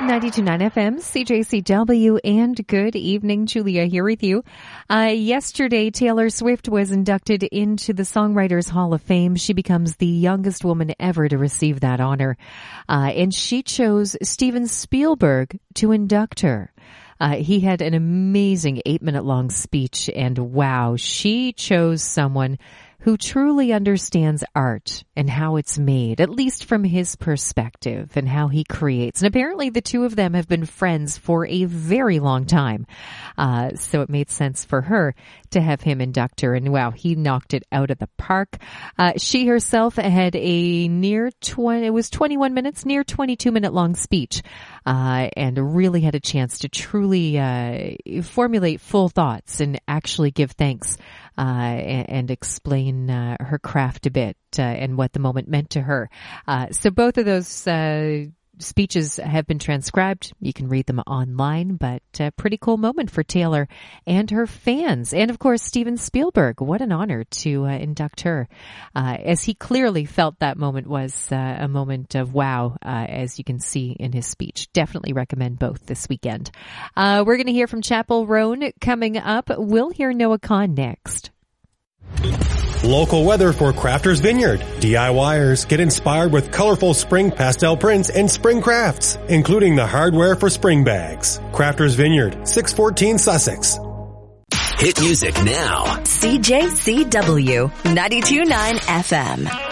92.9 FM, CJCW, and good evening. Julia here with you. Yesterday, Taylor Swift was inducted into the Songwriters Hall of Fame. She becomes the youngest woman ever to receive that honor. And she chose Steven Spielberg to induct her. He had an amazing 8-minute long speech, and wow, she chose someone who truly understands art and how it's made, at least from his perspective and how he creates. And apparently the two of them have been friends for a very long time. So it made sense for her to have him induct her. And wow, he knocked it out of the park. She herself had a near 22 minute long speech. And really had a chance to truly formulate full thoughts and actually give thanks and explain her craft a bit and what the moment meant to her. So both of those speeches have been transcribed. You can read them online, but a pretty cool moment for Taylor and her fans. And of course, Steven Spielberg. What an honor to induct her. As he clearly felt that moment was a moment of wow, as you can see in his speech. Definitely recommend both this weekend. We're going to hear from Chapel Roan coming up. We'll hear Noah Kahn next. Local weather for Crafters Vineyard. DIYers get inspired with colorful spring pastel prints and spring crafts, including the hardware for spring bags. Crafters Vineyard, 614 Sussex. Hit music now. CJCW 92.9 FM.